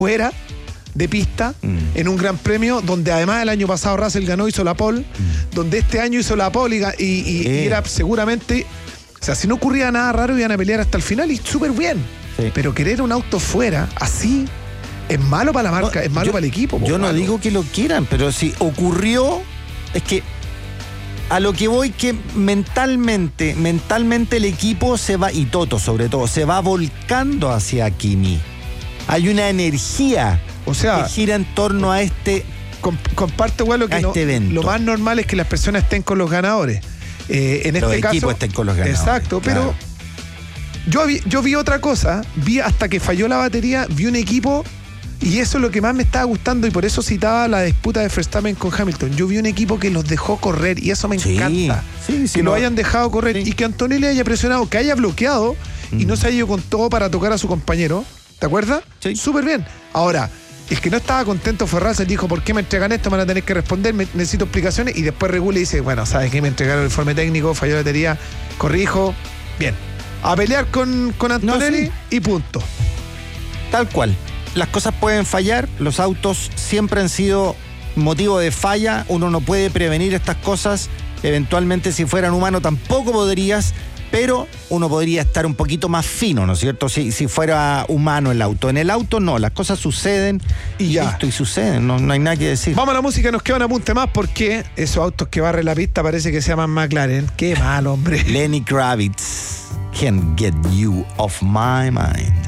fuera de pista en un gran premio donde además el año pasado Russell ganó, hizo la pole, donde este año hizo la pole y era seguramente, o sea, si no ocurría nada raro iban a pelear hasta el final y súper bien. Sí. Pero querer un auto fuera así es malo para la marca, es malo para el equipo. Yo no digo que lo quieran, pero si ocurrió, es que a lo que voy que mentalmente el equipo se va, y Toto sobre todo, se va volcando hacia Kimi. Hay una energía, o sea, que gira en torno a este. Comparte, güey, lo más normal es que las personas estén con los ganadores. En este caso. Los equipos estén con los ganadores. Exacto, claro. Pero yo vi otra cosa. Vi hasta que falló la batería, vi un equipo. Y eso es lo que más me estaba gustando y por eso citaba la disputa de Verstappen con Hamilton. Yo vi un equipo que los dejó correr y eso me encanta. Que lo hayan dejado correr y que Antonelli haya presionado, que haya bloqueado y no se haya ido con todo para tocar a su compañero. ¿Te acuerdas? Sí. Súper bien. Ahora, el que no estaba contento fue Russell, dijo, ¿por qué me entregan esto? Me van a tener que responder, necesito explicaciones. Y después regula y dice, bueno, ¿sabes qué? Me entregaron el informe técnico, falló la batería, corrijo. Bien. A pelear con Antonelli y punto. Tal cual. Las cosas pueden fallar, los autos siempre han sido motivo de falla, uno no puede prevenir estas cosas, eventualmente si fueran humanos tampoco podrías, pero uno podría estar un poquito más fino, ¿no es cierto? Si fuera humano el auto. En el auto no, las cosas suceden y ya. Listo, y suceden, no hay nada que decir. Vamos a la música, nos queda un apunte más porque esos autos que barren la pista parece que se llaman McLaren. Qué mal, hombre. Lenny Kravitz, Can't Get You Off My Mind.